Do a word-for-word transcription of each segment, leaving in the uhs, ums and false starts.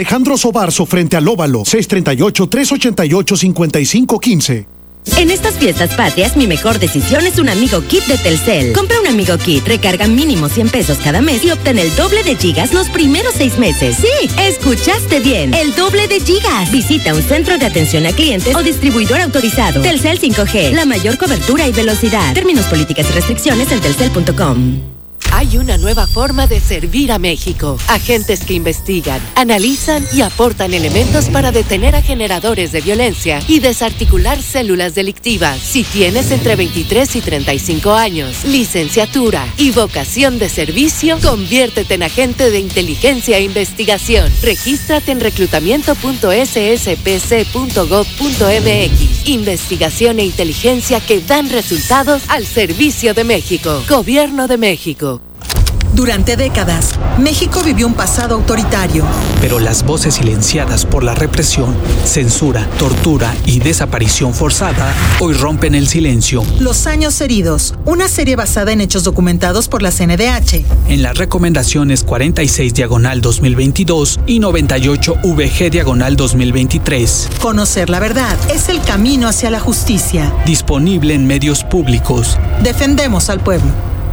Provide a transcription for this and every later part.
Alejandro Sobarzo frente al Óvalo, seis tres ocho, tres ocho ocho, cinco cinco uno cinco. En estas fiestas patrias, mi mejor decisión es un Amigo Kit de Telcel. Compra un Amigo Kit, recarga mínimo cien pesos cada mes y obtén el doble de gigas los primeros seis meses. Sí, escuchaste bien, el doble de gigas. Visita un centro de atención a clientes o distribuidor autorizado. Telcel cinco G, la mayor cobertura y velocidad. Términos, políticas y restricciones en telcel punto com. Hay una nueva forma de servir a México. Agentes que investigan, analizan y aportan elementos para detener a generadores de violencia y desarticular células delictivas. Si tienes entre veintitrés y treinta y cinco años, licenciatura y vocación de servicio, conviértete en agente de inteligencia e investigación. Regístrate en reclutamiento punto ese ese pe ce punto gob punto eme equis. Investigación e inteligencia que dan resultados al servicio de México. Gobierno de México. Durante décadas, México vivió un pasado autoritario. Pero las voces silenciadas por la represión, censura, tortura y desaparición forzada hoy rompen el silencio. Los años heridos, una serie basada en hechos documentados por la ce ene de hache. En las recomendaciones cuarenta y seis diagonal dos mil veintidós y noventa y ocho ve ge diagonal dos mil veintitrés. Conocer la verdad es el camino hacia la justicia. Disponible en medios públicos. Defendemos al pueblo.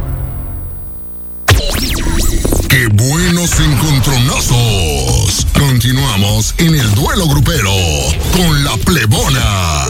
¡Qué buenos encontronazos! Continuamos en el duelo grupero con la plebona.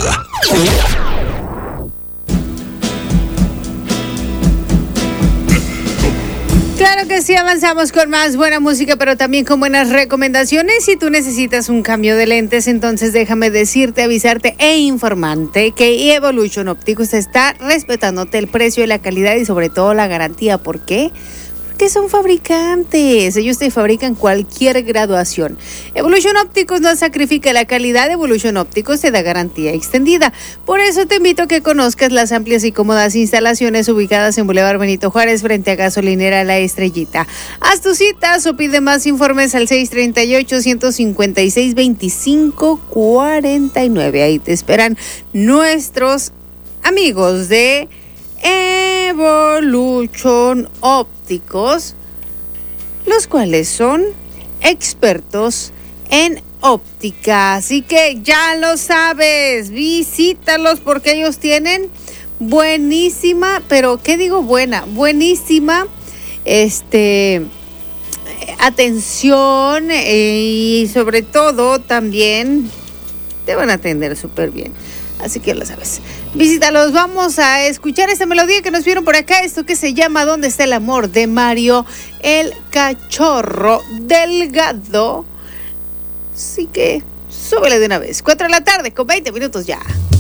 Claro que sí, avanzamos con más buena música, pero también con buenas recomendaciones. Si tú necesitas un cambio de lentes, entonces déjame decirte, avisarte e informarte que Evolution Ópticos está respetándote el precio y la calidad y sobre todo la garantía. ¿Por qué? Que son fabricantes, ellos te fabrican cualquier graduación. Evolution Ópticos no sacrifica la calidad. Evolution Ópticos te da garantía extendida. Por eso te invito a que conozcas las amplias y cómodas instalaciones ubicadas en Boulevard Benito Juárez frente a Gasolinera La Estrellita. Haz tus citas o pide más informes al seis tres ocho, uno cinco seis, dos cinco cuatro nueve. Ahí te esperan nuestros amigos de Evolution Ópticos, los cuales son expertos en óptica. Así que ya lo sabes, visítalos porque ellos tienen buenísima, pero ¿qué digo buena? Buenísima este, atención eh, y sobre todo también te van a atender súper bien. Así que lo sabes. Visítalos. Vamos a escuchar esta melodía que nos vieron por acá. Esto que se llama ¿Dónde está el amor? De Mario el Cachorro Delgado. Así que súbele de una vez. Cuatro de la tarde con veinte minutos ya.